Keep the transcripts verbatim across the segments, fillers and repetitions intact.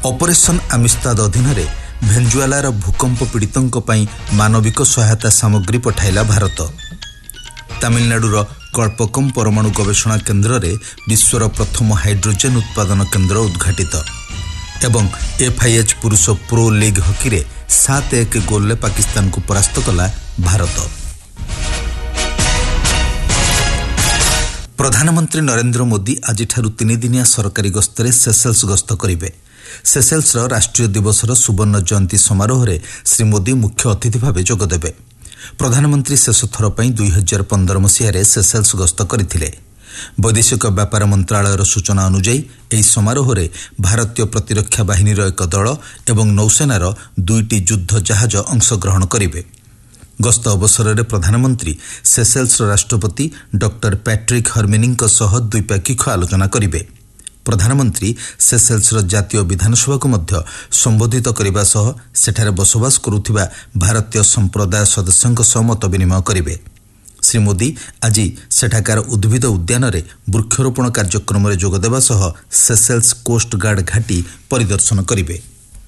Operation आमिस्ताद अधीन भेंजुआलार भूकंप पीड़ितों पर मानविक सहायता सामग्री पठाइला भारत। तमिलनाडुर कल्पकम परमाणु गवेषणा केन्द्र में विश्वर प्रथम हाइड्रोजेन उत्पादन केन्द्र उद्घाटित एवं एफआईएच पुरुष प्रो लीग हॉकी रे सात एक गोल पाकिस्तान को परास्त कला भारत। प्रधानमंत्री नरेंद्र मोदी आज तीन दिनिया सरकारी गस्तरे सेसेल्स गस्त करेंगे। सेसेल्स राष्ट्रीय दिवसर सुवर्ण जयंती समारोह में श्री मोदी मुख्य अतिथि भाव जोगदेवे। प्रधानमंत्री शेष थर पर दुई हजार पंदर मसीह सेसेल्स गस्त करथिले। वैदेशिक व्यापार मंत्रालयर सूचना अनुଯାयी ଏହି समारोह में भारतीय प्रतिरक्षा बाहिनीर एक दल एवं नौसेनार दुईटी युद्ध जहाज अंशग्रहण करेंगे। गस्त अवसर में प्रधानमंत्री सेसेल्स राष्ट्रपति डॉक्टर पैट्रिक हर्मिनीଙ୍କ सह द्विपाक्षिक आलोचना करेंगे। प्रधानमंत्री सेसेल्स जातीय विधानसभा को मध्य संबोधित करने सह सेठारे बसवास करुथिबा भारतीय संप्रदाय सदस्यों सह मत विनिमय करेंगे। श्री मोदी आज सेठाकार उद्भिद उद्यान रे वृक्षरोपण कार्यक्रम में जोगदेवा सह सेसेल्स कोस्ट गार्ड घाटी परिदर्शन करेंगे।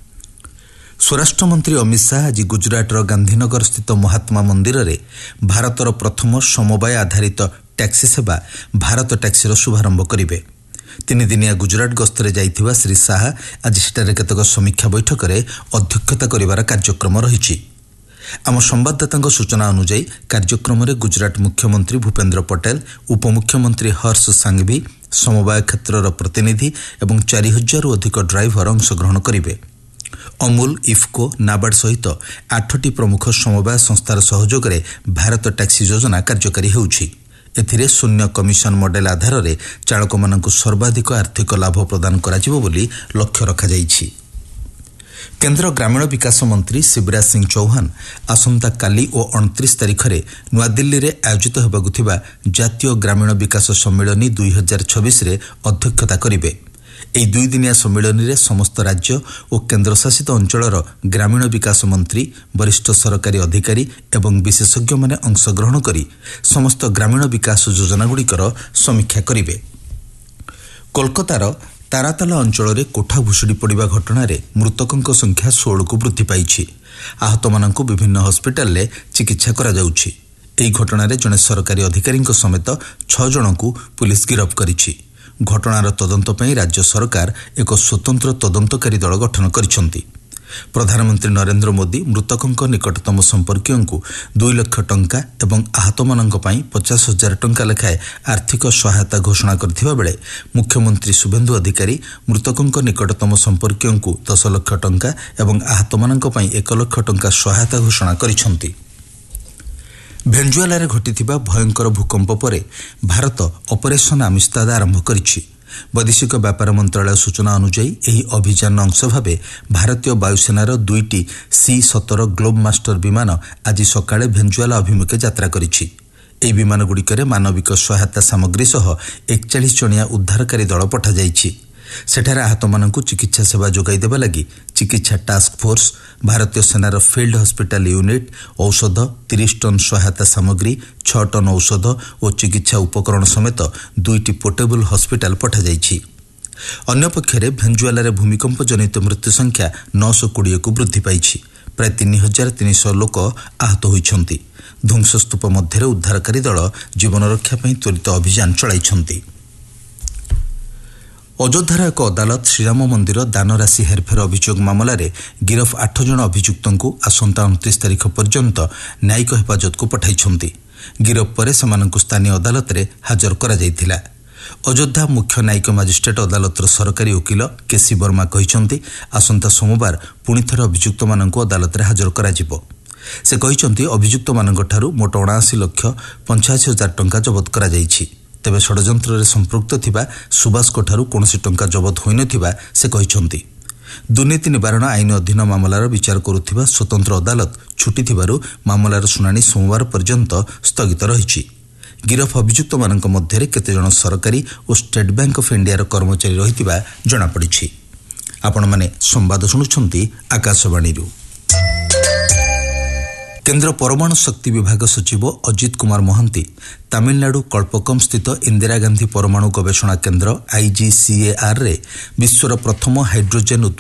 स्वराष्ट्र मंत्री अमित शाह आज गुजरातर गांधीनगर स्थित महात्मा मंदिर रे भारतर प्रथम समवाय आधारित टैक्सी सेवा भारत टैक्सीर शुभारंभ करेंगे। तीन दिनिया गुजरात गस्तरे जाइथिबा श्री शाह आज सेठारे केतक समीक्षा बैठक में अध्यक्षता करिवार कार्यक्रम रहिछि। आम संवाददाता सूचना अनुଯାयी कार्यक्रम में गुजरात मुख्यमंत्री भूपेन्द्र पटेल, उपमुख्यमंत्री हर्ष सांघवी, समवाय क्षेत्रर प्रतिनिधि और चार हजार अधिक ड्राइवर अंशग्रहण करेंगे। अमूल, इफ्को, नाबार्ड सहित आठटी प्रमुख समवाय संस्थार सहयोग में भारत टैक्सी योजना कार्यकारी होउछि। एथिरे शून्य कमिशन मॉडल आधार में चालक मानकु सर्वाधिक आर्थिक लाभ प्रदान कराजिबो बोली लक्ष्य रखा जाइछि। केन्द्र ग्रामीण विकास मंत्री शिवराज सिंह चौहान आसंता काली और उनतीस तारीख में नुआदिल्ली रे आयोजित होबाकु थिबा जातीय ग्रामीण विकास सम्मेलनी दुई हजार छब्बीस रे अध्यक्षता करेंगे। एही दुई दिनिया सम्मेलनी रे समस्त राज्य और केन्द्रशासित अंचलर ग्रामीण विकास मंत्री, वरिष्ठ सरकारी अधिकारी एवं विशेषज्ञ माने अंशग्रहण करी समस्त ग्रामीण विकास योजनागुड़िकर समीक्षा करेंगे। कोलकातार ताराताला अंचल में कोठा भुशुड़ी पड़ा घटना मृतकों संख्या षोल को वृद्धि पाई। आहत मानक विभिन्न हस्पिटाल में चिकित्सा करा जाउछि। एही घटना जड़े सरकारी अधिकारी समेत छह जन को पुलिस गिरफ्त करिछि। घटनार तदंत पई राज्य सरकार एक स्वतंत्र तदंतकारी दल गठन करिसेंति। प्रधानमंत्री नरेंद्र मोदी मृतकों निकटतम संपर्कीयों को दुई लाख टंका एवं आहत मानक पई पचास हजार टंका लेखाए आर्थिक सहायता घोषणा करथिबा बेले मुख्यमंत्री शुभेन्दु अधिकारी मृतकों निकटतम संपर्कीयों को दस लाख टंका एवं आहत मानक पई एक लाख टंका सहायता घोषणा करिसेंति। भेंजुआलारे घटिथिबा भयंकर भूकंप परे भारत ऑपरेशन आमिस्ताद आरंभ करिछि। वैदेशिक व्यापार मंत्रालय सूचना अनुଯାयी यही अभियान अंश भाव भारतीय वायुसेनार दुईटी सी सतर ग्लोब मास्टर विमान आज सकाळे भेंजुआला अभिमुखे यात्रा करिछि। एही विमानगुड़िकरे मानविक सहायता सामग्री सह एकचालीस जणिया उद्धारकारी दल पठा जाइछि। सेठारे आहत मानकु चिकित्सा सेवा जोगाई देबा लागि चिकित्सा टास्क फोर्स, भारतीय सेनार फील्ड हॉस्पिटल यूनिट, औषध, तीस टन सहायता सामग्री, छह टन औषध और चिकित्सा उपकरण समेत दुईटी पोर्टेबल हॉस्पिटल पठा जाइछि। अन्य पक्षरे भेंजुआलारे भूमिकंप जनित मृत्यु संख्या नौ सौ बीस को वृद्धि पाइछि। प्राय तीन हजार तीन सौ लोक आहत होइछन्ति। ध्वंसस्तूप मध्य उद्धारकारी दल जीवन रक्षा पई त्वरित अभियान चलाइछन्ति। अयोध्यार एक अदालत श्रीराम मंदिर दान राशि हेरफेर अभियोग मामलें गिरफ आठ जन अभियुक्तों को आसंता उनतीस तारीख पर्यंत न्यायिक हेफाजत को पठाइछन्ति। गिरफ पर सेमानंकु स्थानीय अदालत रे हाजर करा जायथिला। अयोध्या मुख्य न्यायिक मजिस्ट्रेट अदालतर सरकारी वकील केसी वर्मा कहिसंति आसंता सोमवार पुणी थरे अभियुक्त मानंकु अदालत रे हाजर करा जिवो। से कहिसंति अभियुक्त मानंक ठारू मोट उनासी लक्ष पंचाशी हजार टंका जबत करा जायछि। तेबे षड्यंत्र रे संपृक्त थिबा सुभाष कोठारू कोनोसी टंका जबत होई नथिबा से कहिसंति। दुर्नीति निवारण आईन अधीन मामलार विचार करुथिबा स्वतंत्र अदालत छुटी थिबारु मामलार शुनानी सोमवार पर्यंत स्थगित रहिछि। गिरफ अभियुक्त मानक मध्यरे केते जण सरकारी और स्टेट बैंक ऑफ इंडिया कर्मचारी रहिथिबा जणा पड़िछि। आपण माने संवाद सुनुछंती आकाशवाणी रु। केन्द्र परमाणु शक्ति विभाग सचिव अजित कुमार मोहंती तमिलनाडु कल्पकम स्थित इंदिरा गांधी परमाणु गवेषणा केन्द्र आईजीसीएआर रे विश्वर प्रथम हाइड्रोजेन